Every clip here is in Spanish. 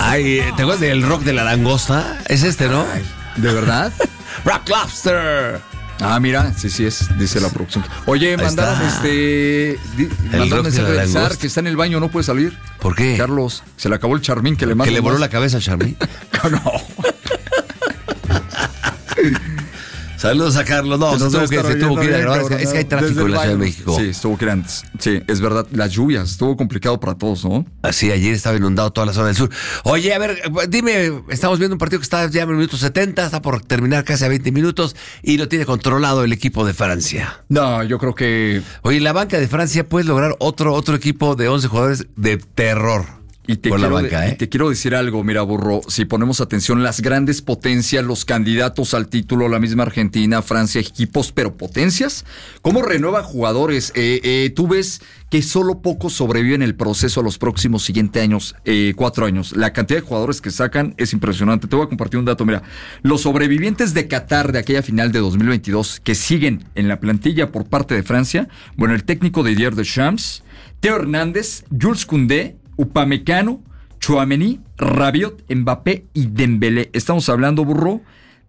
Ay, ¿te acuerdas del rock de la langosta? Es este, ¿no? Ay, ¿de verdad? Rock Lobster. Ah, mira, sí es, dice la producción. Oye, Ahí mandaron está. mandaron mensaje de langosta. César que está en el baño, no puede salir. ¿Por qué? Carlos, se le acabó el charmín que le mandó. ¿Que le voló la cabeza a Charmy? No. Saludos a Carlos. No, se tuvo que ir a grabar. Es que hay tráfico en la Ciudad de México. Sí, estuvo que antes. Sí, es verdad. Las lluvias, estuvo complicado para todos, ¿no? Así, ayer estaba inundado toda la zona del sur. Oye, a ver, dime, estamos viendo un partido que está ya en el minuto 70, está por terminar casi a 20 minutos y lo tiene controlado el equipo de Francia. No, yo creo que... Oye, la banca de Francia puede lograr otro equipo de 11 jugadores de terror. Y te quiero decir algo, mira, Burro, si ponemos atención, las grandes potencias, los candidatos al título, la misma Argentina, Francia, equipos, pero potencias, ¿cómo renuevan jugadores? Tú ves que solo pocos sobreviven el proceso a los próximos siguientes años, 4 años. La cantidad de jugadores que sacan es impresionante. Te voy a compartir un dato, mira, los sobrevivientes de Qatar de aquella final de 2022 que siguen en la plantilla por parte de Francia, bueno, el técnico Didier Deschamps, Theo Hernández, Jules Koundé, Upamecano, Tchouaméni, Rabiot, Mbappé y Dembélé. Estamos hablando, Burro,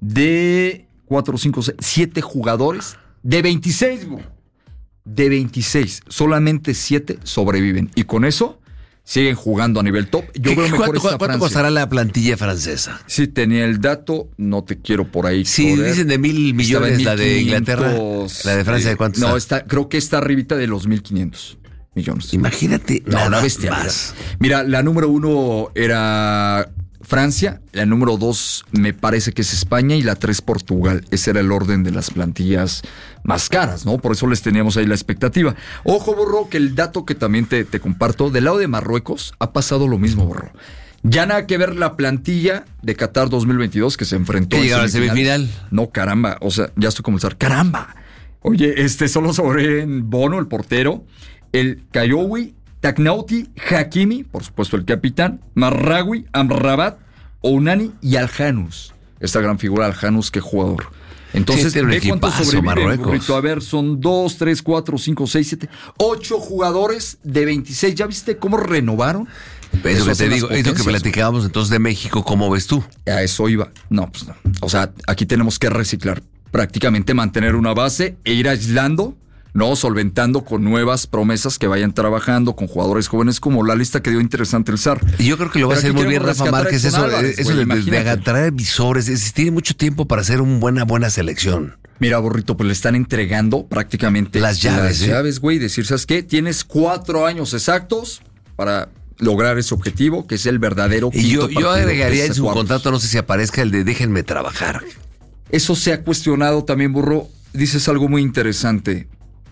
de 4, 5, 6, 7 jugadores de 26, burro. De 26. Solamente 7 sobreviven. Y con eso siguen jugando a nivel top. Yo veo mejor esta Francia. ¿Cuánto costará la plantilla francesa? Sí, tenía el dato. No te quiero por ahí. Sí, joder. dicen de 1,000 millones la de Inglaterra. La de Francia, ¿de cuánto está? Creo que está arribita de los 1,500 millones. Imagínate. Una bestia más. Mira, la número 1 era Francia, la número 2 me parece que es España y la 3 Portugal. Ese era el orden de las plantillas más caras, ¿no? Por eso les teníamos ahí la expectativa. Ojo, Borro, que el dato que también te comparto, del lado de Marruecos ha pasado lo mismo, Borro. Ya nada que ver la plantilla de Qatar 2022 que se enfrentó en la semifinal. No, caramba, o sea, ya estoy comenzando. ¡Caramba! Oye, solo sobre Bono, el portero, el Kayoui, Taknauti, Hakimi, por supuesto el capitán, Marraoui, Amrabat, Ounani y Al-Hanous. Esta gran figura Al-Hanous, qué jugador. Entonces, sí, ve cuántos sobreviven, Marruecos. Burrito. A ver, son 2, 3, 4, 5, 6, 7, 8 jugadores de 26. ¿Ya viste cómo renovaron? Eso que te digo, es lo que platicábamos entonces de México, ¿cómo ves tú? A eso iba. No, pues no. O sea, aquí tenemos que reciclar. Prácticamente mantener una base e ir aislando, ¿no? Solventando con nuevas promesas que vayan trabajando con jugadores jóvenes, como la lista que dio interesante el SAR. Y yo creo que lo va a hacer muy bien Rafa Márquez, eso de atraer visores, tiene mucho tiempo para hacer una buena selección. Mira, Borrito, pues le están entregando prácticamente las llaves. Las llaves, güey, decir, ¿sabes qué? Tienes 4 años exactos para lograr ese objetivo, que es el verdadero quinto partido. Yo agregaría en su contrato, no sé si aparezca el de déjenme trabajar. Eso se ha cuestionado también, Burro. Dices algo muy interesante.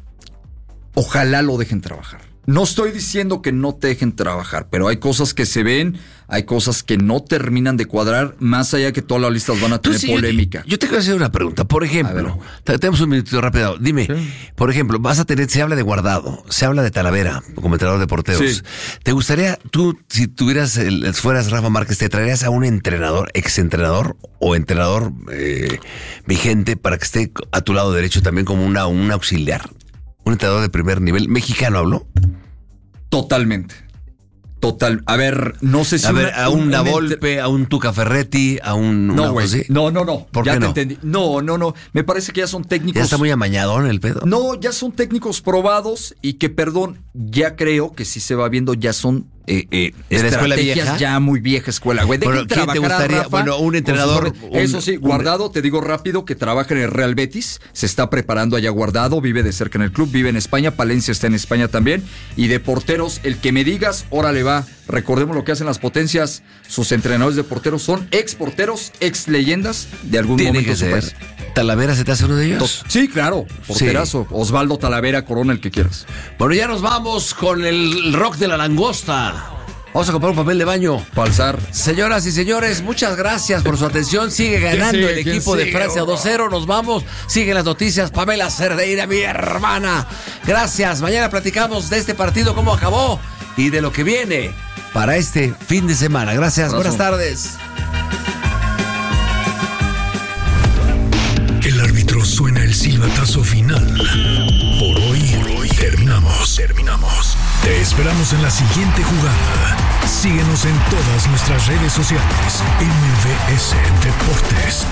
Ojalá lo dejen trabajar. No estoy diciendo que no te dejen trabajar, pero hay cosas que se ven, hay cosas que no terminan de cuadrar, más allá que todas las listas van a tener polémica. Yo te quiero hacer una pregunta. Por ejemplo, tenemos un minutito rápido. Dime, por ejemplo, se habla de Guardado, se habla de Talavera, como entrenador de porteros. Sí. ¿Te gustaría, tú, si fueras Rafa Márquez, te traerías a un entrenador, exentrenador o entrenador vigente para que esté a tu lado derecho también como un auxiliar? Un entrenador de primer nivel. ¿Mexicano habló? Totalmente. Total. A ver, no sé si... a un Volpe, a un Tuca Ferretti, a un... No, güey. No. ¿Por qué ya te no? entendí. No. Me parece que ya son técnicos... ¿Ya está muy amañadón el pedo? No, ya son técnicos probados y que, perdón, ya creo que si se va viendo, ya son... estrategias ya muy vieja escuela, güey. ¿Quién te gustaría? Rafa, bueno, un entrenador. Eso sí, Guardado, te digo rápido, que trabaja en el Real Betis, se está preparando allá Guardado, vive de cerca en el club, vive en España, Palencia está en España también. Y de porteros, el que me digas, órale va. Recordemos lo que hacen las potencias, sus entrenadores de porteros son ex porteros, ex leyendas de algún Tiene momento. Que ser. ¿Talavera se te hace uno de ellos? Sí, claro, porterazo. Sí. Osvaldo Talavera, Corona, el que quieras. Bueno, ya nos vamos con el rock de la langosta. Vamos a comprar un papel de baño. Palzar. Señoras y señores, muchas gracias por su atención. Sigue ganando el equipo de Francia 2-0. Nos vamos. Siguen las noticias. Pamela Cerdeira, mi hermana. Gracias. Mañana platicamos de este partido, cómo acabó y de lo que viene para este fin de semana. Gracias. Buenas tardes. El árbitro suena el silbatazo final. Por hoy terminamos. Te esperamos en la siguiente jugada. Síguenos en todas nuestras redes sociales. MVS Deportes.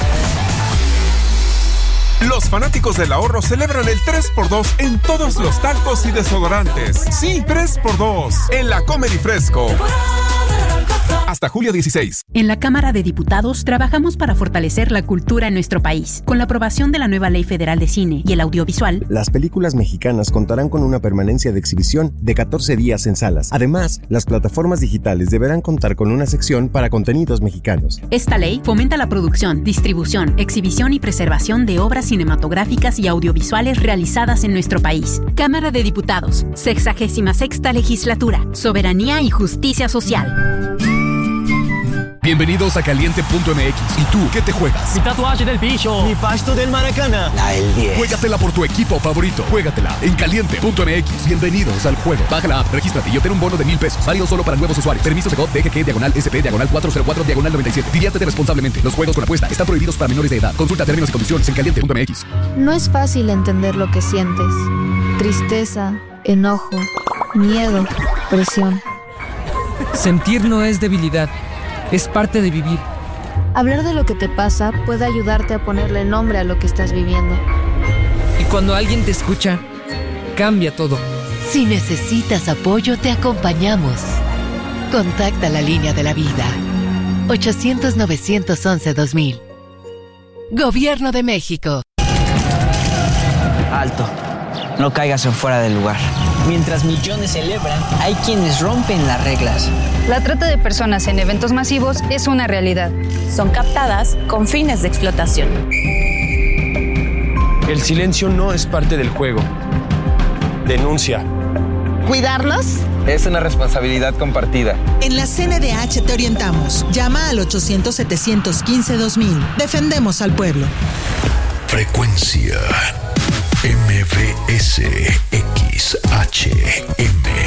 Los fanáticos del ahorro celebran el 3x2 en todos los talcos y desodorantes. Sí, 3x2 en la Comer y Fresco. Hasta julio 16. En la Cámara de Diputados trabajamos para fortalecer la cultura en nuestro país. Con la aprobación de la nueva Ley Federal de Cine y el Audiovisual, las películas mexicanas contarán con una permanencia de exhibición de 14 días en salas. Además, las plataformas digitales deberán contar con una sección para contenidos mexicanos. Esta ley fomenta la producción, distribución, exhibición y preservación de obras cinematográficas y audiovisuales realizadas en nuestro país. Cámara de Diputados, 66ª Legislatura, Soberanía y Justicia Social. Bienvenidos a Caliente.mx. ¿Y tú qué te juegas? Mi tatuaje del bicho. Mi pasto del Maracana. El 10. Juégatela por tu equipo favorito. Juégatela en Caliente.mx. Bienvenidos al juego. Baja la app, regístrate y obtén un bono de $1,000. Válido solo para nuevos usuarios. Permiso Segov DGG /SP /404 /97. Diviértete responsablemente. Los juegos con apuesta están prohibidos para menores de edad. Consulta términos y condiciones en Caliente.mx. No es fácil entender lo que sientes. Tristeza, enojo, miedo, presión. Sentir no es debilidad. Es parte de vivir. Hablar de lo que te pasa puede ayudarte a ponerle nombre a lo que estás viviendo. Y cuando alguien te escucha, cambia todo. Si necesitas apoyo, te acompañamos. Contacta la línea de la vida. 800-911-2000. Gobierno de México. Alto. No caigas en fuera del lugar. Mientras millones celebran, hay quienes rompen las reglas. La trata de personas en eventos masivos es una realidad. Son captadas con fines de explotación. El silencio no es parte del juego. Denuncia. ¿Cuidarlos? Es una responsabilidad compartida. En la CNDH te orientamos. Llama al 800-715-2000. Defendemos al pueblo. Frecuencia MVS.